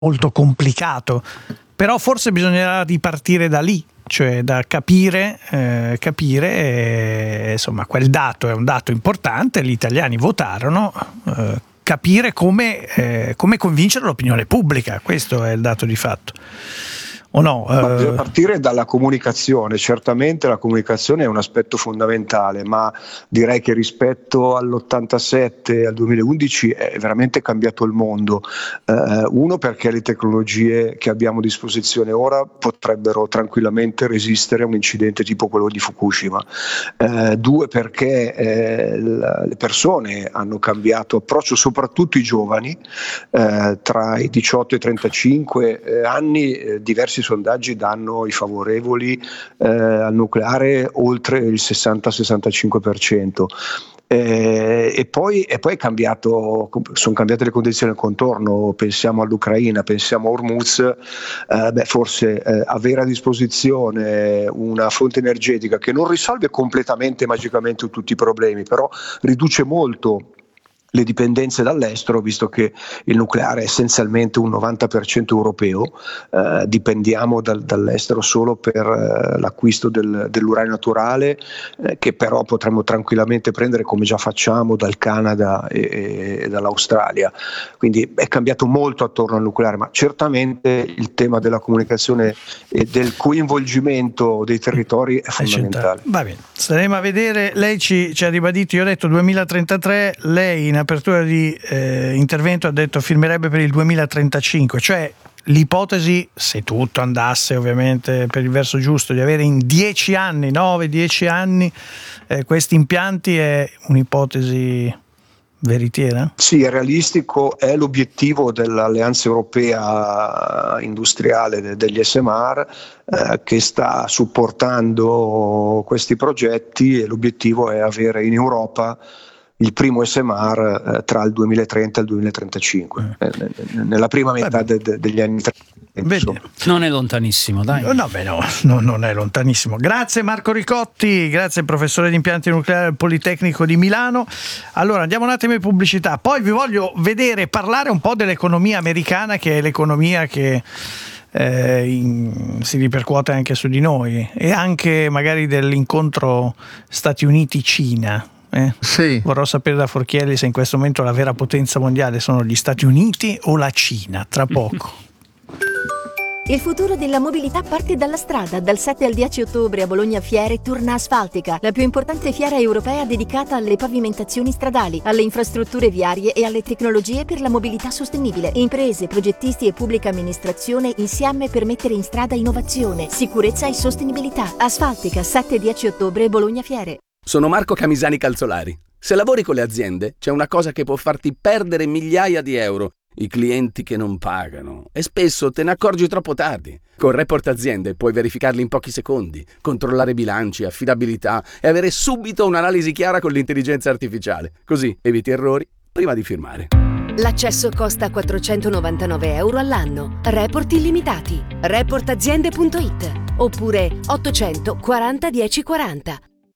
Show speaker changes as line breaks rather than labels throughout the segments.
molto complicato, però forse bisognerà ripartire da lì, cioè da capire insomma, quel dato è un dato importante, gli italiani votarono, capire come convincere l'opinione pubblica, questo è il dato di fatto. O no?
Bisogna partire dalla comunicazione. Certamente la comunicazione è un aspetto fondamentale, ma direi che rispetto all'87 e al 2011 è veramente cambiato il mondo. Uno, perché le tecnologie che abbiamo a disposizione ora potrebbero tranquillamente resistere a un incidente tipo quello di Fukushima. Due, perché le persone hanno cambiato approccio, soprattutto i giovani, tra i 18 e i 35 anni. Diversi sondaggi danno i favorevoli al nucleare oltre il 60-65%. E poi sono cambiate le condizioni al contorno, pensiamo all'Ucraina, pensiamo a Hormuz, forse avere a disposizione una fonte energetica che non risolve completamente magicamente tutti i problemi, però riduce molto le dipendenze dall'estero, visto che il nucleare è essenzialmente un 90% europeo, dipendiamo dall'estero solo per l'acquisto dell'uranio naturale, che però potremmo tranquillamente prendere, come già facciamo, dal Canada e dall'Australia. Quindi è cambiato molto attorno al nucleare, ma certamente il tema della comunicazione e del coinvolgimento dei territori è fondamentale.
Va bene, staremo a vedere. Lei ci ha ribadito, io ho detto 2033, lei in apertura di intervento ha detto firmerebbe per il 2035, cioè l'ipotesi, se tutto andasse ovviamente per il verso giusto, di avere in 10 anni, 9-10 anni questi impianti, è un'ipotesi veritiera?
Sì, è realistico, è l'obiettivo dell'Alleanza Europea Industriale degli SMR, che sta supportando questi progetti, e l'obiettivo è avere in Europa il primo SMR tra il 2030 e il 2035, nella prima metà degli anni 30.
Non è lontanissimo, dai.
No, non è lontanissimo. Grazie Marco Ricotti, grazie professore di impianti nucleari al Politecnico di Milano. Allora andiamo un attimo in pubblicità, poi vi voglio parlare un po' dell'economia americana, che è l'economia che si ripercuote anche su di noi, e anche magari dell'incontro Stati Uniti-Cina. Sì. Vorrò sapere da Forchielli se in questo momento la vera potenza mondiale sono gli Stati Uniti o la Cina, tra poco.
Il futuro della mobilità parte dalla strada. Dal 7 al 10 ottobre a Bologna Fiere torna Asfaltica, la più importante fiera europea dedicata alle pavimentazioni stradali, alle infrastrutture viarie e alle tecnologie per la mobilità sostenibile. Imprese, progettisti e pubblica amministrazione insieme per mettere in strada innovazione, sicurezza e sostenibilità. Asfaltica, 7-10 ottobre, Bologna Fiere.
Sono Marco Camisani Calzolari. Se lavori con le aziende, c'è una cosa che può farti perdere migliaia di euro: i clienti che non pagano. E spesso te ne accorgi troppo tardi. Con Report Aziende puoi verificarli in pochi secondi, controllare bilanci, affidabilità e avere subito un'analisi chiara con l'intelligenza artificiale. Così eviti errori prima di firmare.
L'accesso costa 499 euro all'anno. Report illimitati. Reportaziende.it oppure 840 1040.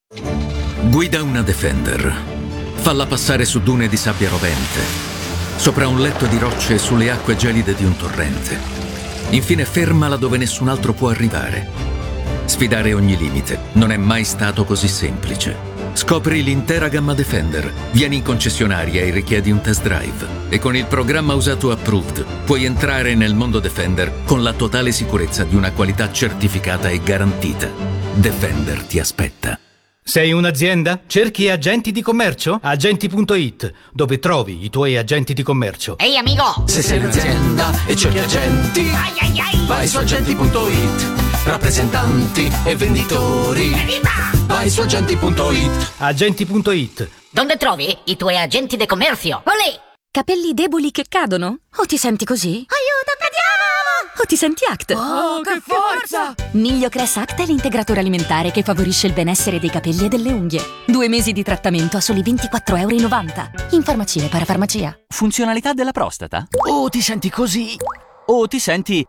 Guida una Defender. Falla passare su dune di sabbia rovente, sopra un letto di rocce e sulle acque gelide di un torrente. Infine fermala dove nessun altro può arrivare. Sfidare ogni limite non è mai stato così semplice. Scopri l'intera gamma Defender. Vieni in concessionaria e richiedi un test drive. E con il programma Usato Approved puoi entrare nel mondo Defender con la totale sicurezza di una qualità certificata e garantita. Defender ti aspetta.
Sei un'azienda? Cerchi agenti di commercio? Agenti.it, dove trovi i tuoi agenti di commercio.
Ehi amico!
Se sei un'azienda e cerchi agenti, vai su agenti.it. Rappresentanti e venditori, vai su agenti.it.
Agenti.it.
Dove trovi i tuoi agenti di commercio? Olè!
Capelli deboli che cadono? O ti senti così?
Aiuto, cadiamo!
O ti senti ACT?
Oh, che forza!
Migliocress ACT è l'integratore alimentare che favorisce il benessere dei capelli e delle unghie. 2 mesi di trattamento a soli 24,90 euro. In farmacia e parafarmacia.
Funzionalità della prostata? O ti senti così? O ti senti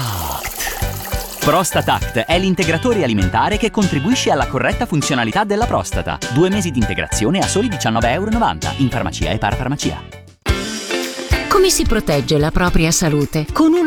ACT? ProstataCT è l'integratore alimentare che contribuisce alla corretta funzionalità della prostata. 2 mesi di integrazione a soli 19,90 euro. In farmacia e parafarmacia.
Come si protegge la propria salute? Con una